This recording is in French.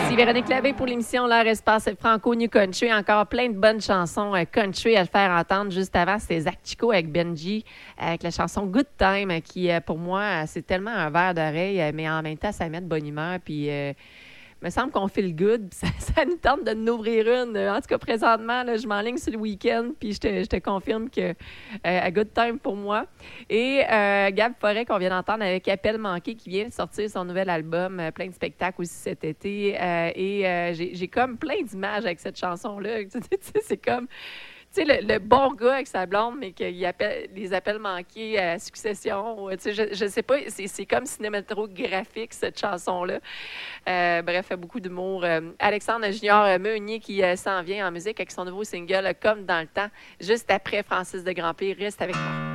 Ici Véronique Labbé pour l'émission L'heure espace Franco New Country. Encore plein de bonnes chansons country à le faire entendre. Juste avant, c'était Zach Chico avec Benji, avec la chanson Good Time, qui, pour moi, c'est tellement un verre d'oreille, mais en même temps, ça met de bonne humeur. Puis, il me semble qu'on fait le good. Ça nous tente de nous ouvrir une. En tout cas, présentement, là, je m'enligne sur le week-end, puis je te confirme que a good time pour moi. Et Gab Forêt, qu'on vient d'entendre avec Appel manqué, qui vient de sortir son nouvel album, plein de spectacles aussi cet été. J'ai comme plein d'images avec cette chanson-là. Tu sais, c'est comme... Tu sais, le bon gars avec sa blonde, mais qu'il appelle les appels manqués à succession. Tu sais, je sais pas, c'est comme cinématographique, cette chanson-là. Bref, beaucoup d'humour. Alexandre Junior Meunier qui s'en vient en musique avec son nouveau single « Comme dans le temps », juste après Francis de Grandpré. Reste avec moi.